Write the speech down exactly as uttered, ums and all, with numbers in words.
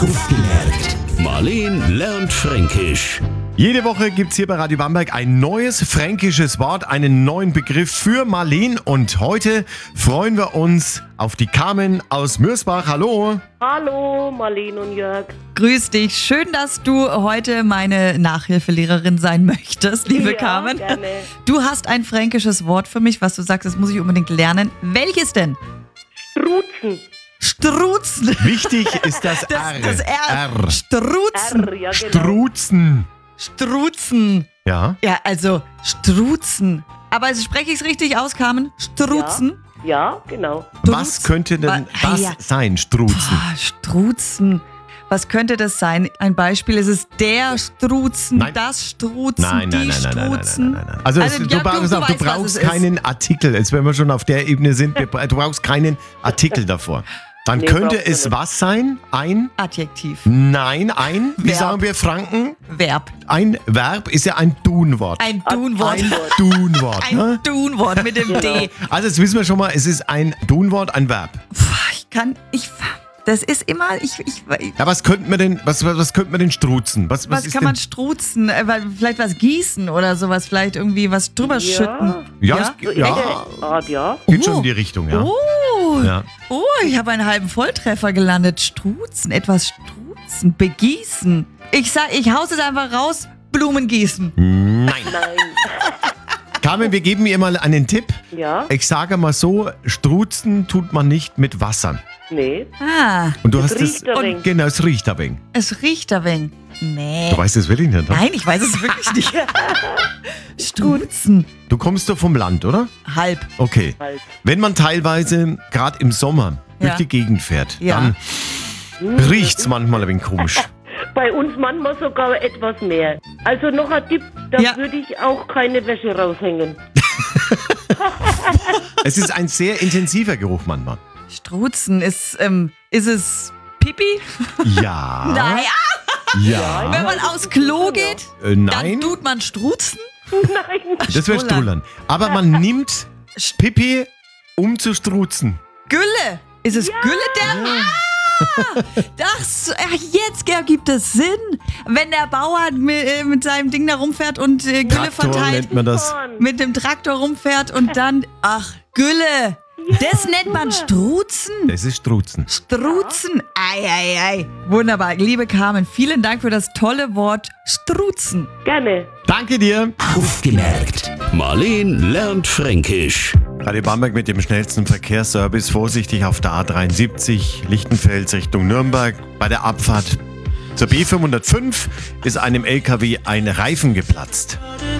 Aufgemerkt. Marleen lernt Fränkisch. Jede Woche gibt's hier bei Radio Bamberg ein neues fränkisches Wort, einen neuen Begriff für Marleen. Und heute freuen wir uns auf die Carmen aus Mürsbach. Hallo. Hallo, Marleen und Jörg. Grüß dich. Schön, dass du heute meine Nachhilfelehrerin sein möchtest, liebe Ja, Carmen. gerne. Du hast ein fränkisches Wort für mich, was du sagst, das muss ich unbedingt lernen. Welches denn? Struzen. Struzen. Wichtig ist das, Das, R. das R. R. Struzen. R, ja genau. Struzen. Struzen. Ja. Ja, also Struzen. Aber spreche ich es richtig aus, Carmen? Struzen? Ja, genau. Was könnte denn Ah, das ja. sein, Struzen? Ah, Struzen. Was könnte das sein? Ein Beispiel, ist es der Struzen, Nein. das Struzen, Nein, nein, die nein, nein, nein, nein, Struzen. nein, nein, nein. Also, es, Also, du, ja, brauchst, du- du du weißt, was brauchst es ist. keinen Artikel. Jetzt, wenn wir schon auf der Ebene sind, du brauchst keinen Artikel davor. Dann Nee, könnte brauchst du es nicht. was sein? Ein? Adjektiv. Nein, ein? Wie Verb. sagen wir Franken? Verb. Ein Verb ist ja ein Tun-Wort. Ein Tun-Wort. Ein Tun-Wort. Ein Ne? Tun-Wort mit dem D. Also jetzt wissen wir schon mal, es ist ein Tun-Wort, ein Verb. Puh, ich kann, ich, das ist immer, ich, ich, Ja, was könnte man denn, was, was, was könnte man denn strutzen? Was, was, was ist kann denn, man struzen? Äh, weil Vielleicht was gießen oder sowas, vielleicht irgendwie was drüber schütten. Ja, Ja? es, So ja, ähnliche Art, ja. geht Oh. schon in die Richtung, ja. Oh, Ja. oh, ich habe einen halben Volltreffer gelandet. Struzen, etwas struzen, begießen. Ich sag, ich hau's es einfach raus, Blumen gießen. Nein. Nein. Carmen, wir geben ihr mal einen Tipp. Ja? Ich sage mal so, strutzen tut man nicht mit Wasser. Nee. Ah, Und du Es hast riecht das. ein wenig. Genau, es riecht ein wenig. es riecht ein wenig. Nee. Du weißt es wirklich nicht, oder? Nein, ich weiß es wirklich nicht. Struzen. Du kommst doch vom Land, oder? Halb. Okay. Halt. Wenn man teilweise, gerade im Sommer, durch Ja. die Gegend fährt, Ja. dann riecht's manchmal ein wenig komisch. Bei uns manchmal sogar etwas mehr. Also noch ein Tipp, da Ja. würde ich auch keine Wäsche raushängen. Es ist ein sehr intensiver Geruch manchmal. Struzen, ist, ähm, ist es Pipi? Ja. Naja, Ja. wenn man aufs Klo geht, Äh, nein, dann tut man Struzen. Nein. das wäre Strullern. Strullern. Aber man nimmt Pipi, um zu strutzen. Gülle. Ist es Gülle, der... Ah, das, ach, jetzt ergibt es Sinn. Wenn der Bauer mit, äh, mit seinem Ding da rumfährt und äh, Gülle Traktor verteilt, nennt man das. mit dem Traktor rumfährt und dann, ach, Gülle. Das nennt man Struzen. Das ist Strutzen. Struzen. Ei, ei, ei. Wunderbar. Liebe Carmen, vielen Dank für das tolle Wort Struzen. Gerne. Danke dir. Aufgemerkt. Marleen lernt Fränkisch. Radio Bamberg mit dem schnellsten Verkehrsservice. Vorsichtig auf der A dreiundsiebzig, Lichtenfels Richtung Nürnberg. Bei der Abfahrt zur B fünfhundertfünf ist einem L K W ein Reifen geplatzt.